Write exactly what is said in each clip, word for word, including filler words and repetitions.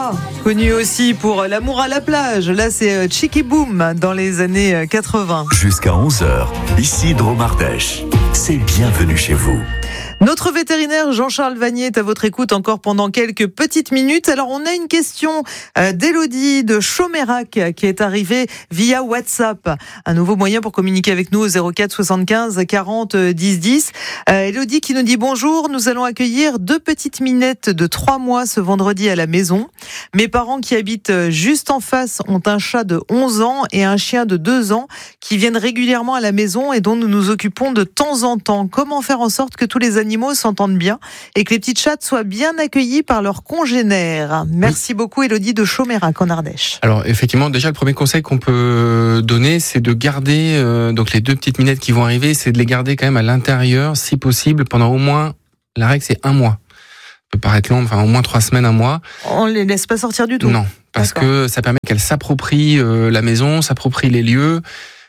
Barbara, connue aussi pour L'amour à la plage. Là, c'est Chicky Boom dans les années quatre-vingts. Jusqu'à onze heures, ici Drôme Ardèche. C'est bienvenue chez vous. Notre vétérinaire Jean-Charles Vanier est à votre écoute encore pendant quelques petites minutes. Alors, on a une question d'Élodie de Chaumérac qui est arrivée via WhatsApp. Un nouveau moyen pour communiquer avec nous au zéro quatre soixante-quinze quarante dix dix. Élodie qui nous dit bonjour, nous allons accueillir deux petites minettes de trois mois ce vendredi à la maison. Mes parents qui habitent juste en face ont un chat de onze ans et un chien de deux ans qui viennent régulièrement à la maison et dont nous nous occupons de temps en temps. Comment faire en sorte que tous les animaux animaux s'entendent bien et que les petites chattes soient bien accueillies par leurs congénères. Merci oui. beaucoup Élodie de Chaumérac en Ardèche. Alors effectivement, déjà le premier conseil qu'on peut donner, c'est de garder euh, donc les deux petites minettes qui vont arriver, c'est de les garder quand même à l'intérieur, si possible, pendant au moins, la règle c'est un mois. Ça peut paraître long, enfin au moins trois semaines, un mois. On les laisse pas sortir du tout? Non, parce D'accord. que ça permet qu'elles s'approprient euh, la maison, s'approprient les lieux.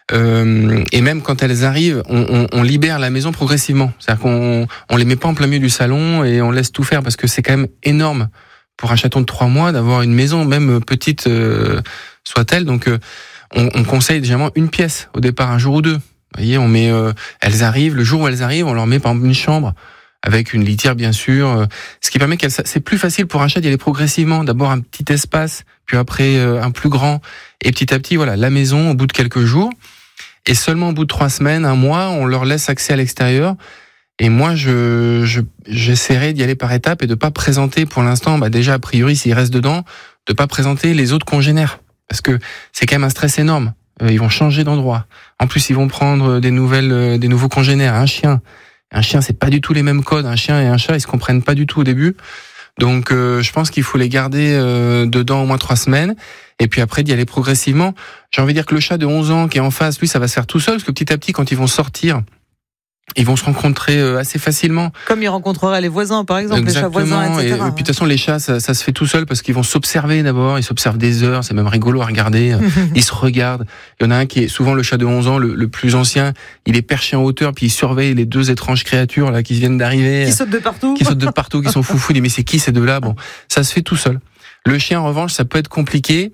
Euh, et même quand elles arrivent, on, on, on libère la maison progressivement. C'est-à-dire qu'on on les met pas en plein milieu du salon et on laisse tout faire parce que c'est quand même énorme pour un chaton de trois mois d'avoir une maison, même petite euh, soit-elle. Donc euh, on, on conseille généralement une pièce au départ, un jour ou deux. Vous voyez, on met, euh, elles arrivent, le jour où elles arrivent, on leur met par exemple une chambre avec une litière bien sûr, euh, ce qui permet qu'elles, c'est plus facile pour un chat d'y aller progressivement. D'abord un petit espace, puis après euh, un plus grand, et petit à petit, voilà, la maison au bout de quelques jours. Et seulement au bout de trois semaines, un mois, on leur laisse accès à l'extérieur. Et moi, je, je j'essaierai d'y aller par étapes et de pas présenter pour l'instant, bah déjà a priori s'ils restent dedans, de pas présenter les autres congénères, parce que c'est quand même un stress énorme. Ils vont changer d'endroit. En plus, ils vont prendre des nouvelles, des nouveaux congénères. Un chien, un chien, c'est pas du tout les mêmes codes. Un chien et un chat, ils se comprennent pas du tout au début. Donc, euh, je pense qu'il faut les garder euh, dedans au moins trois semaines. Et puis après, d'y aller progressivement. J'ai envie de dire que le chat de onze ans qui est en face, lui, ça va se faire tout seul, parce que petit à petit, quand ils vont sortir, ils vont se rencontrer assez facilement. Comme ils rencontreraient les voisins, par exemple, Exactement. Les chats voisins, et cetera. Et puis de toute façon, les chats, ça, ça se fait tout seul parce qu'ils vont s'observer d'abord. Ils s'observent des heures, c'est même rigolo à regarder. Ils se regardent. Il y en a un qui est souvent le chat de onze ans, le, le plus ancien. Il est perché en hauteur, puis il surveille les deux étranges créatures là qui viennent d'arriver. Qui sautent de partout. Qui sautent de partout, qui sont foufous. Il dit mais c'est qui ces deux-là? Bon, ça se fait tout seul. Le chien, en revanche, ça peut être compliqué.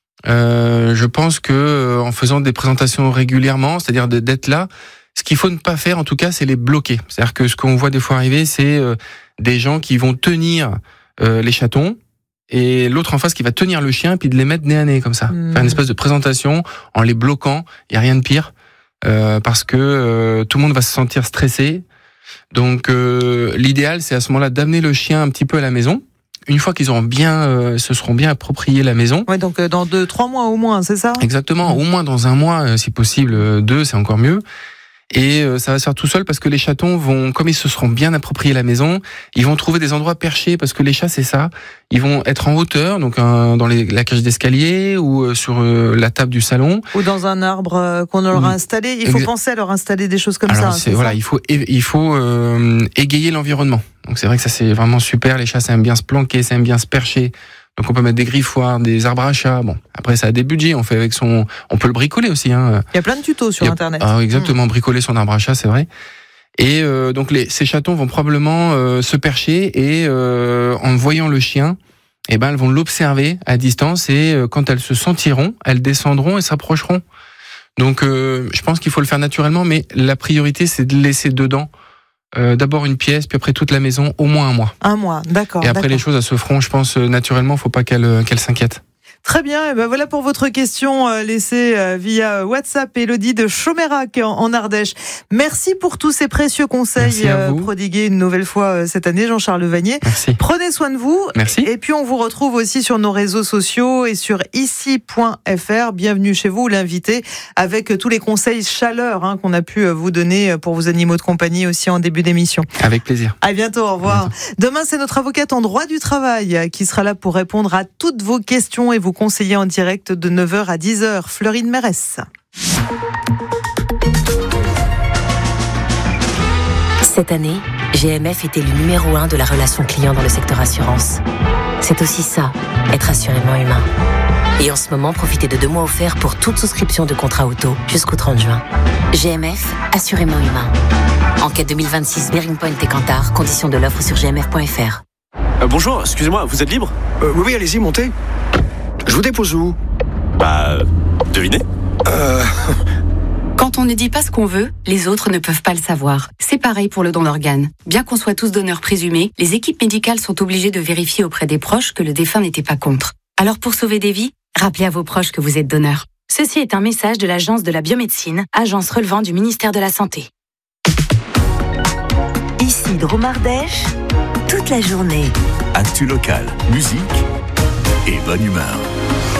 Euh, je pense que en faisant des présentations régulièrement, c'est-à-dire d'être là. Ce qu'il faut ne pas faire, en tout cas, c'est les bloquer. C'est-à-dire que ce qu'on voit des fois arriver, c'est euh, des gens qui vont tenir euh, les chatons et l'autre en face qui va tenir le chien puis de les mettre nez à nez comme ça. Mmh. Faire une espèce de présentation en les bloquant. Il y a rien de pire euh, parce que euh, tout le monde va se sentir stressé. Donc euh, l'idéal, c'est à ce moment-là d'amener le chien un petit peu à la maison. Une fois qu'ils auront bien, euh, se seront bien approprié la maison. Ouais, donc euh, dans deux, trois mois au moins, c'est ça? Exactement, mmh. Au moins dans un mois, euh, si possible, euh, deux, c'est encore mieux. Et euh, ça va se faire tout seul parce que les chatons vont, comme ils se seront bien appropriés la maison, ils vont trouver des endroits perchés parce que les chats c'est ça. Ils vont être en hauteur, donc euh, dans les, la cage d'escalier ou euh, sur euh, la table du salon. Ou dans un arbre euh, qu'on leur a installé. Il faut Exa- penser à leur installer des choses comme Alors, ça. C'est, c'est voilà, ça il faut il faut euh, égayer l'environnement. Donc c'est vrai que ça c'est vraiment super. Les chats ça aime bien se planquer, ça aime bien se percher. Donc on peut mettre des griffoirs, des arbres à chat. Bon, après ça a des budgets. On fait avec son, on peut le bricoler aussi. Hein. Il y a plein de tutos sur a, internet. Ah exactement, mmh. Bricoler son arbre à chat, c'est vrai. Et euh, donc les, ces chatons vont probablement euh, se percher et euh, en voyant le chien, eh ben elles vont l'observer à distance et euh, quand elles se sentiront, elles descendront et s'approcheront. Donc euh, je pense qu'il faut le faire naturellement, mais la priorité c'est de laisser dedans. Euh, d'abord une pièce, puis après toute la maison, au moins un mois. Un mois, d'accord. Et après d'accord. les choses elles se feront, je pense, naturellement, faut pas qu'elles, qu'elles s'inquiètent. Très bien, et ben voilà pour votre question euh, laissée euh, via WhatsApp, Élodie de Chaumérac en, en Ardèche. Merci pour tous ces précieux conseils euh, prodigués une nouvelle fois euh, cette année, Jean-Charles Vanier. Merci. Prenez soin de vous. Merci. Et puis on vous retrouve aussi sur nos réseaux sociaux et sur ici point f r. Bienvenue chez vous, l'invité, avec tous les conseils chaleur hein, qu'on a pu vous donner pour vos animaux de compagnie aussi en début d'émission. Avec plaisir. À bientôt, au revoir. Demain, c'est notre avocate en droit du travail qui sera là pour répondre à toutes vos questions et vous conseiller en direct de neuf heures à dix heures. Florine Mérès. Cette année, G M F était le numéro un de la relation client dans le secteur assurance. C'est aussi ça, être assurément humain. Et en ce moment, profitez de deux mois offerts pour toute souscription de contrat auto jusqu'au trente juin. G M F, assurément humain. Enquête deux mille vingt-six, Bearing Point et Kantar, conditions de l'offre sur g m f point f r. Euh, bonjour, excusez-moi, vous êtes libre ? euh, Oui, oui, allez-y, montez. Je vous dépose où ? Bah, devinez. Euh... Quand on ne dit pas ce qu'on veut, les autres ne peuvent pas le savoir. C'est pareil pour le don d'organes. Bien qu'on soit tous donneurs présumés, les équipes médicales sont obligées de vérifier auprès des proches que le défunt n'était pas contre. Alors pour sauver des vies, rappelez à vos proches que vous êtes donneur. Ceci est un message de l'Agence de la biomédecine, agence relevant du ministère de la Santé. Ici Dromardèche, toute la journée. Actu local, musique et bonne humeur.